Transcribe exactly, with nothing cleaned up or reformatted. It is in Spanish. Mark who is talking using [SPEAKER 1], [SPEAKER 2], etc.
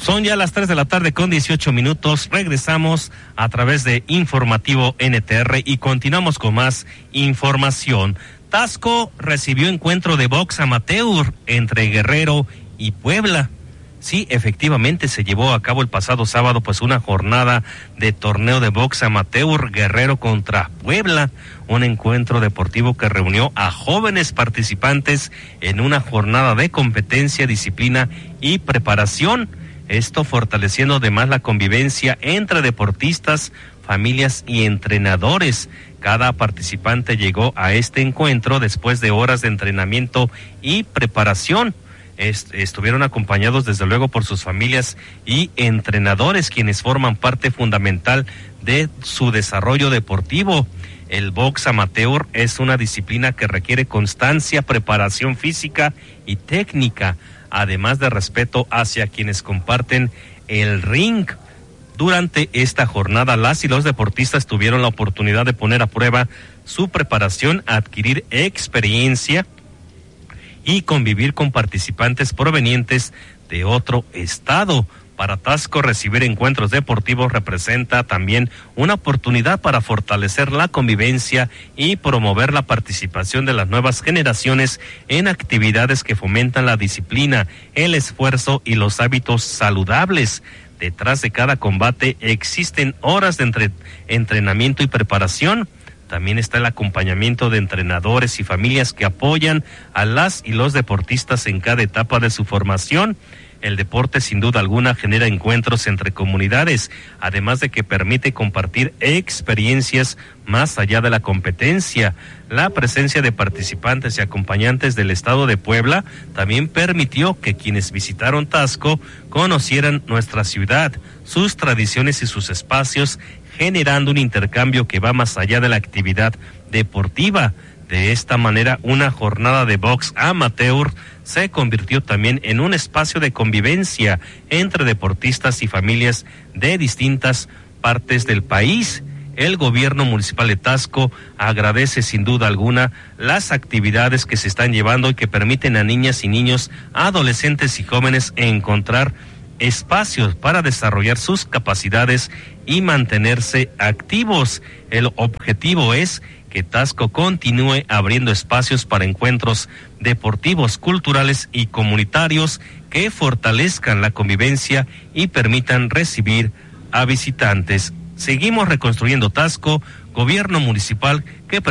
[SPEAKER 1] Son ya las tres de la tarde con dieciocho minutos. Regresamos a través de Informativo N T R y continuamos con más información. Taxco recibió encuentro de box amateur entre Guerrero y Puebla. Sí, efectivamente se llevó a cabo el pasado sábado pues una jornada de torneo de box amateur Guerrero contra Puebla, un encuentro deportivo que reunió a jóvenes participantes en una jornada de competencia, disciplina y preparación. Esto fortaleciendo además la convivencia entre deportistas, familias y entrenadores. Cada participante llegó a este encuentro después de horas de entrenamiento y preparación. Est- estuvieron acompañados desde luego por sus familias y entrenadores, quienes forman parte fundamental de su desarrollo deportivo. El box amateur es una disciplina que requiere constancia, preparación física y técnica, además de respeto hacia quienes comparten el ring. Durante esta jornada, las y los deportistas tuvieron la oportunidad de poner a prueba su preparación, adquirir experiencia y convivir con participantes provenientes de otro estado. Para Taxco, recibir encuentros deportivos representa también una oportunidad para fortalecer la convivencia y promover la participación de las nuevas generaciones en actividades que fomentan la disciplina, el esfuerzo y los hábitos saludables. Detrás de cada combate existen horas de entre- entrenamiento y preparación. También está el acompañamiento de entrenadores y familias que apoyan a las y los deportistas en cada etapa de su formación. El deporte sin duda alguna genera encuentros entre comunidades, además de que permite compartir experiencias más allá de la competencia. La presencia de participantes y acompañantes del estado de Puebla también permitió que quienes visitaron Taxco conocieran nuestra ciudad, sus tradiciones y sus espacios, generando un intercambio que va más allá de la actividad deportiva. De esta manera, una jornada de box amateur se convirtió también en un espacio de convivencia entre deportistas y familias de distintas partes del país. El gobierno municipal de Taxco agradece sin duda alguna las actividades que se están llevando y que permiten a niñas y niños, adolescentes y jóvenes encontrar espacios para desarrollar sus capacidades y mantenerse activos. El objetivo es que Taxco continúe abriendo espacios para encuentros deportivos, culturales y comunitarios que fortalezcan la convivencia y permitan recibir a visitantes. Seguimos reconstruyendo Taxco, gobierno municipal que